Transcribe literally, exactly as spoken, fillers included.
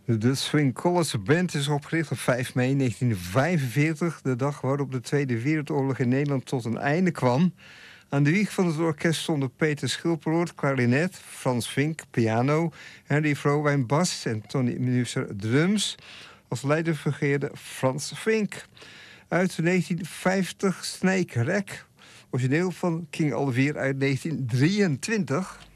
De Swing College Band is opgericht op vijf mei negentien vijfenveertig... de dag waarop de Tweede Wereldoorlog in Nederland tot een einde kwam. Aan de wieg van het orkest stonden Peter Schilperoort, klarinet, Frans Vink, piano, Henry Frowijn, bas en Tony Muser, drums. Als leider fungeerde Frans Vink. Uit negentien vijftig Snake Rack, origineel van King Alweer uit negentien drieëntwintig...